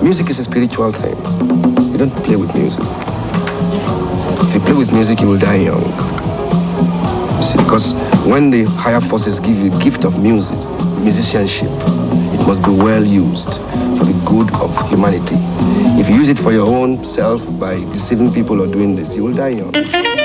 Music is a spiritual thing. You don't play with music. If you play with music, you will die young. You see, because when the higher forces give you the gift of music, musicianship, it must be well used for the good of humanity. If you use it for your own self by deceiving people or doing this, you will die young.